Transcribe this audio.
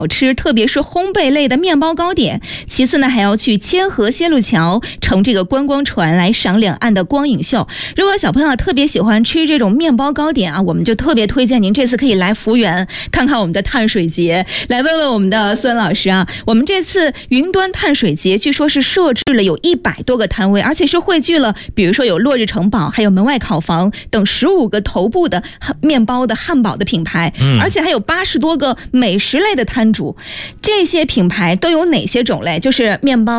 吃，特别是烘焙类的面包糕点。其次呢，还要去千河仙路桥乘这个观光船来赏两岸的光影秀。如果小朋友特别喜欢吃这种面包糕点啊，我们就特别推荐您这次可以来福源看看我们的碳水节。来问问我们的孙老师啊，我们这次云端碳水节据说是设置了有100多个摊位，而且是汇聚了比如说有落日城堡还有门外烤房等15个头部的面包的汉堡的品牌，而且还有80多个美食类的摊主。这些品牌都有哪些种类？就是面包